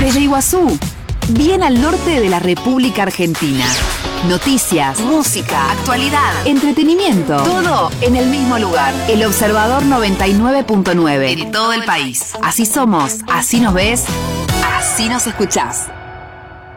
Desde Iguazú, bien al norte de la República Argentina. Noticias, música, actualidad, entretenimiento, todo en el mismo lugar. El Observador 99.9 en todo el país. Así somos, así nos ves, así nos escuchás.